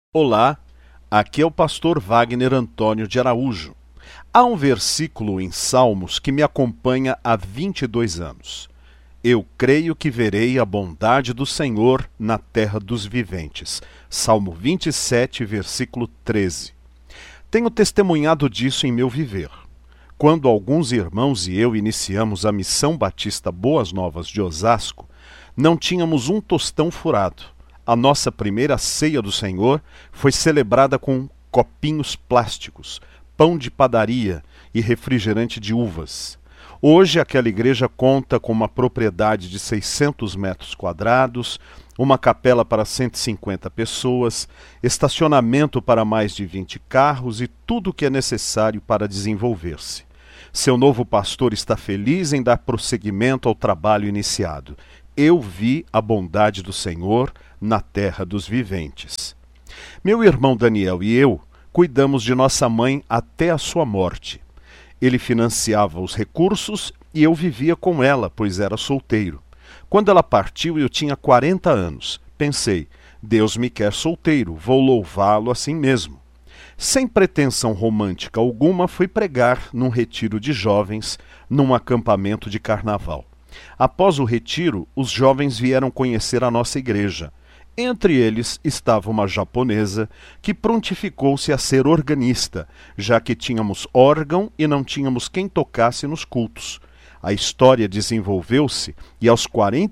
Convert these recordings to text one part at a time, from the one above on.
Olá, aqui é o pastor Wagner Antônio de Araújo. Há um versículo em Salmos que me acompanha há 22 anos. Eu creio que verei a bondade do Senhor na terra dos viventes. Salmo 27, versículo 13. Tenho testemunhado disso em meu viver. Quando alguns irmãos e eu iniciamos a Missão Batista Boas Novas de Osasco, não tínhamos um tostão furado. A nossa primeira ceia do Senhor foi celebrada com copinhos plásticos, pão de padaria e refrigerante de uvas. Hoje aquela igreja conta com uma propriedade de 600 metros quadrados, uma capela para 150 pessoas, estacionamento para mais de 20 carros e tudo o que é necessário para desenvolver-se. Seu novo pastor está feliz em dar prosseguimento ao trabalho iniciado. Eu vi a bondade do Senhor na terra dos viventes. Meu irmão Daniel e eu cuidamos de nossa mãe até a sua morte. Ele financiava os recursos e eu vivia com ela, pois era solteiro. Quando ela partiu, eu tinha 40 anos. Pensei, Deus me quer solteiro, vou louvá-lo assim mesmo. Sem pretensão romântica alguma, fui pregar num retiro de jovens, num acampamento de carnaval. Após o retiro, os jovens vieram conhecer a nossa igreja. Entre eles estava uma japonesa que prontificou-se a ser organista, já que tínhamos órgão e não tínhamos quem tocasse nos cultos. A história desenvolveu-se e aos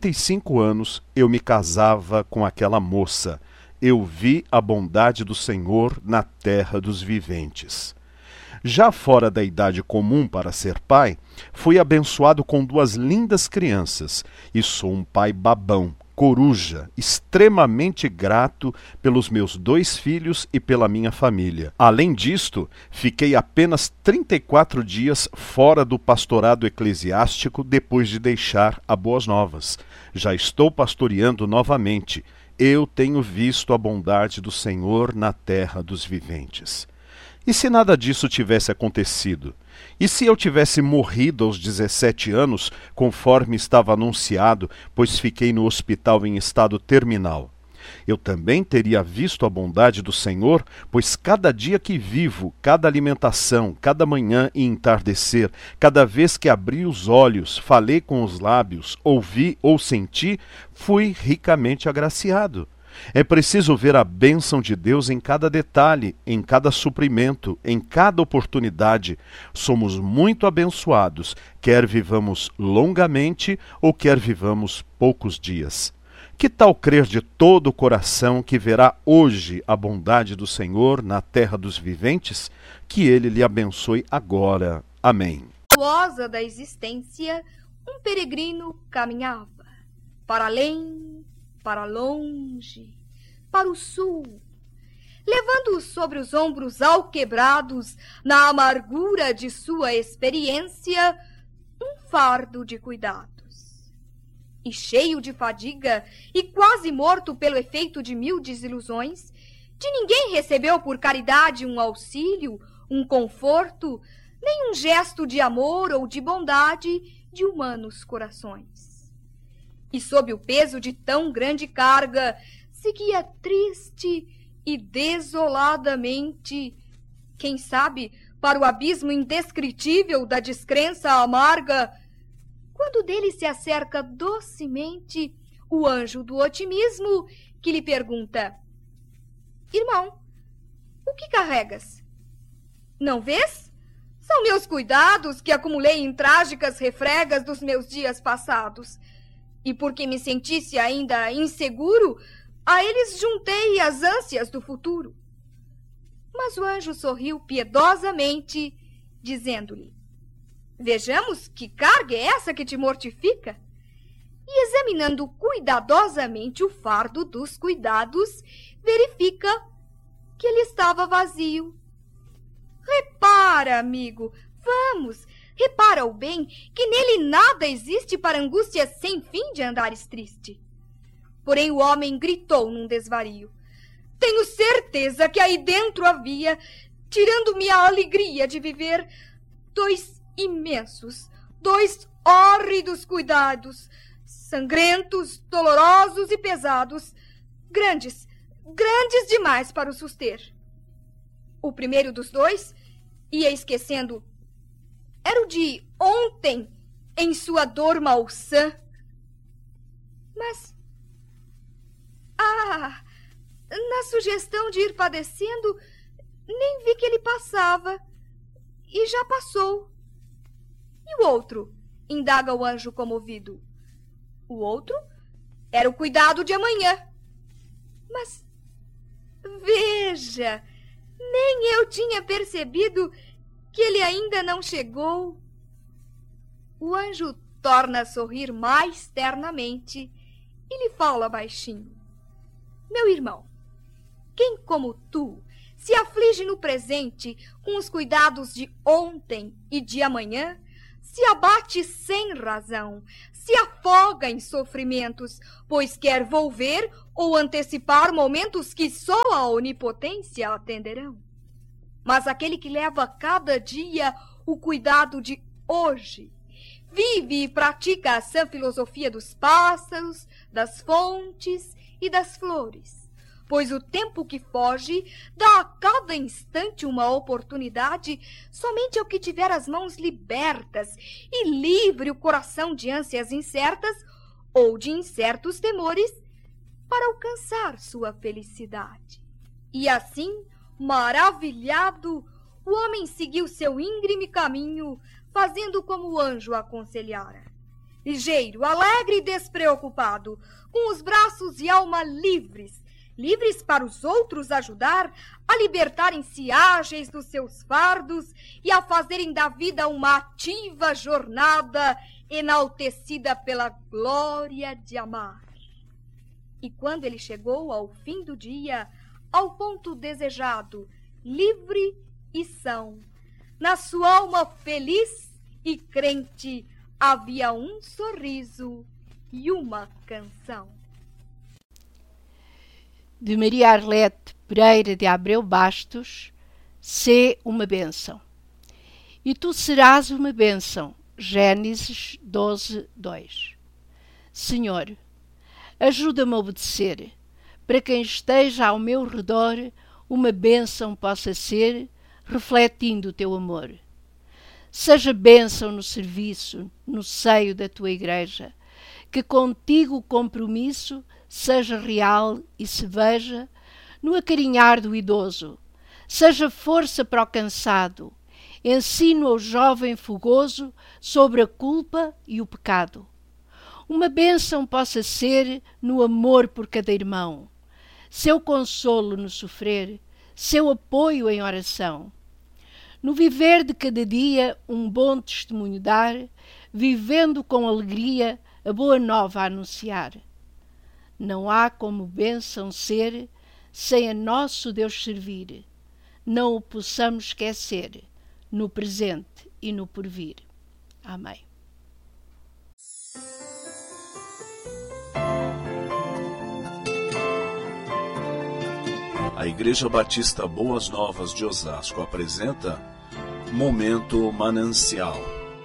45 anos eu me casava com aquela moça. Eu vi a bondade do Senhor na terra dos viventes. Já fora da idade comum para ser pai, fui abençoado com 2 lindas crianças e sou um pai babão, coruja, extremamente grato pelos meus 2 filhos e pela minha família. Além disto, fiquei apenas 34 dias fora do pastorado eclesiástico depois de deixar a Boas Novas. Já estou pastoreando novamente. Eu tenho visto a bondade do Senhor na terra dos viventes. E se nada disso tivesse acontecido? E se eu tivesse morrido aos 17 anos, conforme estava anunciado, pois fiquei no hospital em estado terminal? Eu também teria visto a bondade do Senhor, pois cada dia que vivo, cada alimentação, cada manhã e entardecer, cada vez que abri os olhos, falei com os lábios, ouvi ou senti, fui ricamente agraciado. É preciso ver a bênção de Deus em cada detalhe, em cada suprimento, em cada oportunidade. Somos muito abençoados, quer vivamos longamente ou quer vivamos poucos dias. Que tal crer de todo o coração que verá hoje a bondade do Senhor na terra dos viventes? Que Ele lhe abençoe agora. Amém. Tortuosa da existência, um peregrino caminhava para além, para longe, para o sul, levando sobre os ombros alquebrados, na amargura de sua experiência, um fardo de cuidados. E cheio de fadiga e quase morto pelo efeito de 1000 desilusões, de ninguém recebeu por caridade um auxílio, um conforto, nem um gesto de amor ou de bondade de humanos corações. E sob o peso de tão grande carga, seguia triste e desoladamente, quem sabe, para o abismo indescritível da descrença amarga, quando dele se acerca docemente o anjo do otimismo, que lhe pergunta: Irmão, o que carregas? Não vês? São meus cuidados que acumulei em trágicas refregas dos meus dias passados. E porque me sentisse ainda inseguro, a eles juntei as ânsias do futuro. Mas o anjo sorriu piedosamente, dizendo-lhe: Vejamos que carga é essa que te mortifica. E examinando cuidadosamente o fardo dos cuidados, verifica que ele estava vazio. Repara, amigo, vamos, repara o bem, que nele nada existe para angústia sem fim de andares triste. Porém o homem gritou num desvario: Tenho certeza que aí dentro havia, tirando-me a alegria de viver, 2 imensos, 2 hórridos cuidados, sangrentos, dolorosos e pesados, grandes, grandes demais para o suster. O primeiro dos dois, ia esquecendo, era o de ontem, em sua dor malsã. Mas, na sugestão de ir padecendo, nem vi que ele passava, e já passou. E o outro? Indaga o anjo comovido. O outro era o cuidado de amanhã. Mas, veja, nem eu tinha percebido que ele ainda não chegou. O anjo torna a sorrir mais ternamente e lhe fala baixinho. Meu irmão, quem como tu se aflige no presente com os cuidados de ontem e de amanhã, se abate sem razão, se afoga em sofrimentos, pois quer volver ou antecipar momentos que só a onipotência atenderão. Mas aquele que leva cada dia o cuidado de hoje, vive e pratica a sã filosofia dos pássaros, das fontes e das flores, pois o tempo que foge dá a cada instante uma oportunidade somente ao que tiver as mãos libertas e livre o coração de ânsias incertas ou de incertos temores para alcançar sua felicidade. E assim, maravilhado, o homem seguiu seu íngreme caminho, fazendo como o anjo aconselhara. Ligeiro, alegre e despreocupado, com os braços e alma livres para os outros ajudar a libertarem-se ágeis dos seus fardos e a fazerem da vida uma ativa jornada enaltecida pela glória de amar. E quando ele chegou ao fim do dia, ao ponto desejado, livre e são, na sua alma feliz e crente havia um sorriso e uma canção. De Maria Arlete Pereira de Abreu Bastos, sê uma bênção. E tu serás uma bênção. Gênesis 12:2. Senhor, ajuda-me a obedecer, para quem esteja ao meu redor, uma bênção possa ser, refletindo o teu amor. Seja bênção no serviço, no seio da tua igreja, que contigo o compromisso seja real e se veja no acarinhar do idoso. Seja força para o cansado, ensino ao jovem fogoso sobre a culpa e o pecado. Uma bênção possa ser no amor por cada irmão, seu consolo no sofrer, seu apoio em oração. No viver de cada dia um bom testemunho dar, vivendo com alegria a boa nova a anunciar. Não há como bênção ser, sem a nosso Deus servir. Não o possamos esquecer, no presente e no porvir. Amém. A Igreja Batista Boas Novas de Osasco apresenta Momento Manancial.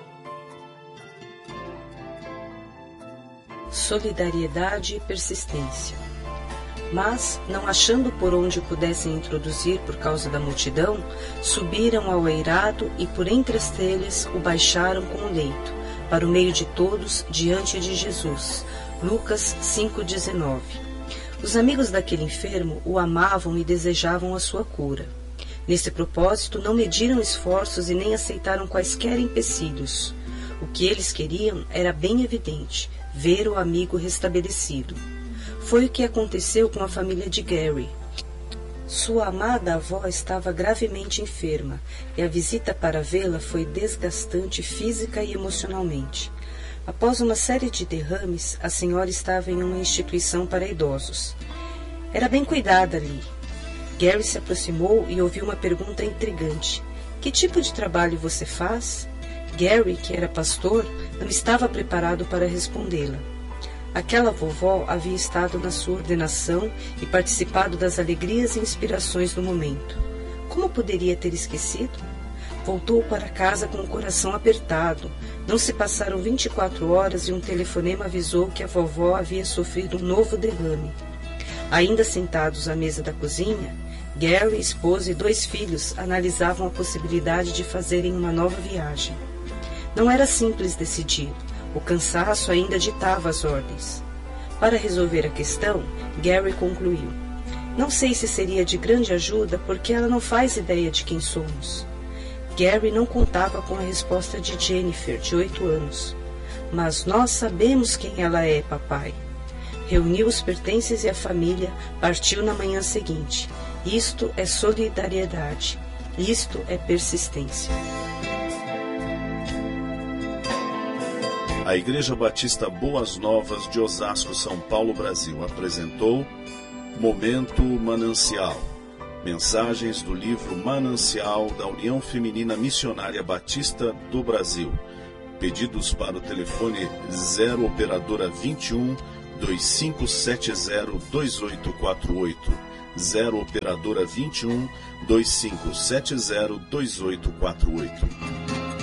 Solidariedade e persistência. Mas, não achando por onde pudessem introduzir por causa da multidão, subiram ao eirado e por entre as telhas o baixaram com o leito, para o meio de todos, diante de Jesus. Lucas 5,19. Os amigos daquele enfermo o amavam e desejavam a sua cura. Nesse propósito, não mediram esforços e nem aceitaram quaisquer empecilhos. O que eles queriam era bem evidente, ver o amigo restabelecido. Foi o que aconteceu com a família de Gary. Sua amada avó estava gravemente enferma e a visita para vê-la foi desgastante física e emocionalmente. Após uma série de derrames, a senhora estava em uma instituição para idosos. Era bem cuidada ali. Gary se aproximou e ouviu uma pergunta intrigante. Que tipo de trabalho você faz? Gary, que era pastor, não estava preparado para respondê-la. Aquela vovó havia estado na sua ordenação e participado das alegrias e inspirações do momento. Como poderia ter esquecido? Voltou para casa com o coração apertado. Não se passaram 24 horas e um telefonema avisou que a vovó havia sofrido um novo derrame. Ainda sentados à mesa da cozinha, Gary, esposa e 2 filhos analisavam a possibilidade de fazerem uma nova viagem. Não era simples decidir, o cansaço ainda ditava as ordens. Para resolver a questão, Gary concluiu: não sei se seria de grande ajuda porque ela não faz ideia de quem somos. Gary não contava com a resposta de Jennifer, de 8 anos. Mas nós sabemos quem ela é, papai. Reuniu os pertences e a família, partiu na manhã seguinte. Isto é solidariedade. Isto é persistência. A Igreja Batista Boas Novas de Osasco, São Paulo, Brasil, apresentou Momento Manancial. Mensagens do livro Manancial da União Feminina Missionária Batista do Brasil. Pedidos para o telefone 0 operadora 21 2570 2848. 0 operadora 21 2570 2848.